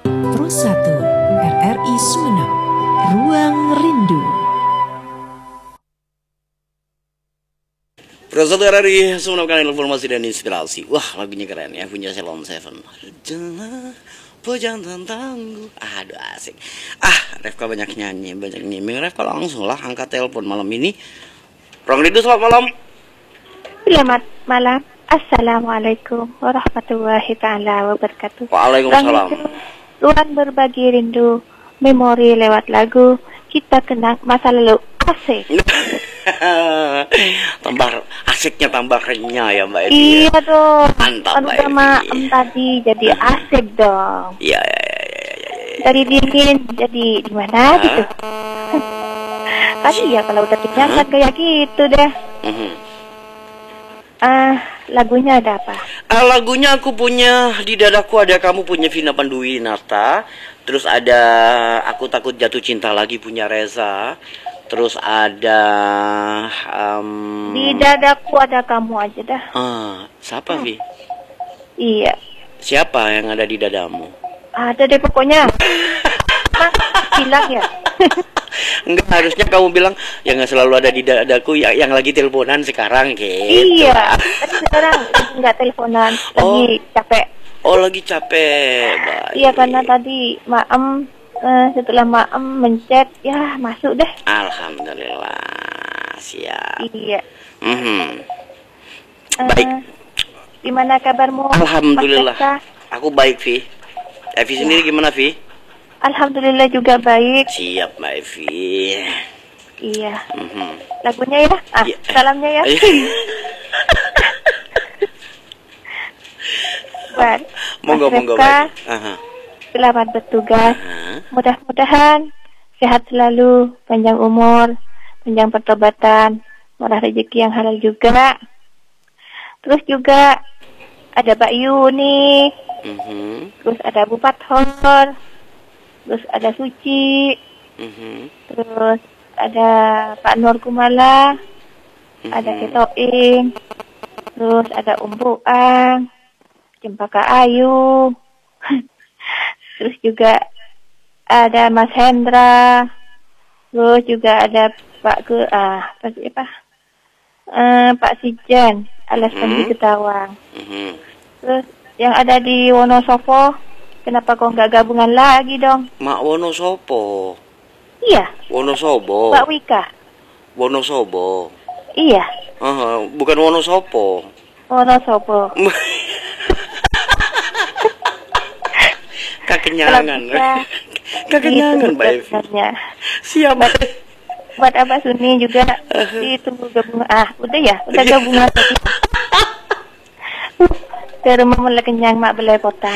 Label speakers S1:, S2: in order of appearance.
S1: Pro 1 RRI Sumeneb, Ruang Rindu.
S2: Pro 1 RRI Sumeneb, kanal informasi dan inspirasi. Wah, lagunya keren ya, punya Salon Seven. Jangan tangguh. Aduh, asik. Refka banyak nyanyi, banyak nyiming. Refka langsung lah angkat telepon malam ini. Ruang Rindu, selamat malam.
S3: Selamat malam. Assalamualaikum warahmatullahi ta'ala wabarakatuh.
S2: Waalaikumsalam.
S3: Ruang berbagi rindu, memori lewat lagu, kita kenang masa lalu. Asik.
S2: Tambah asiknya, tambah renyah ya Mbak Evi.
S3: Iya dong.
S2: Mantap Mbak
S3: sama
S2: Evi.
S3: tadi jadi asik dong.
S2: Iya.
S3: Dari dingin jadi gimana gitu. Tadi ya kalau udah kenyang kan kayak gitu deh. Lagunya ada apa?
S2: Lagunya aku punya Di Dadaku Ada Kamu punya Vina Panduwinata. Terus ada Aku Takut Jatuh Cinta Lagi punya Reza. Terus ada
S3: Di Dadaku Ada Kamu aja dah.
S2: Siapa Vi?
S3: Iya.
S2: Siapa yang ada di dadamu?
S3: Ada deh pokoknya. Bilang ya.
S2: Enggak, harusnya kamu bilang ya nggak selalu ada di dadaku yang lagi teleponan sekarang gitu.
S3: Iya, tapi sekarang nggak teleponan, lagi capek.
S2: Oh, lagi capek. Baik.
S3: Iya, karena tadi Maem setelah Maem mencet, ya masuk deh.
S2: Alhamdulillah, siap.
S3: Iya.
S2: Baik.
S3: Gimana kabarmu?
S2: Alhamdulillah.
S3: Mas Desta?
S2: Aku baik, Vi. Evi sendiri gimana, Vi?
S3: Alhamdulillah juga baik.
S2: Siap, Mbak Evi.
S3: Iya. Lagunya ya?
S2: Iya.
S3: Salamnya ya. Buat
S2: Monggo
S3: Mas Refka, selamat bertugas. Mudah-mudahan sehat selalu, panjang umur, panjang pertobatan, murah rezeki yang halal juga. Terus juga ada Mbak Yu nih. Terus ada Bu Pathor. Terus ada Suci. Terus ada Pak Nur Kumala. Ada Ketoing. Terus ada Buang, Cempaka Ayu. Terus juga ada Mas Hendra. Terus juga ada Pak Pak Sijan alias Panji Ketawang. Terus yang ada di Wonosobo, kenapa kok nggak gabungan lagi dong?
S2: Mak Wonosobo.
S3: Iya.
S2: Wonosobo.
S3: Mbak Wika.
S2: Wonosobo.
S3: Iya.
S2: Bukan Wonosobo.
S3: Wonosobo.
S2: Kekenyangan. Kekenyangan, Mbak Evi. Siap.
S3: Buat Abah Suni juga ditunggu gabungan. Udah ya, udah gabungan tadi. Ke rumah mulai kenyang mak belepotan.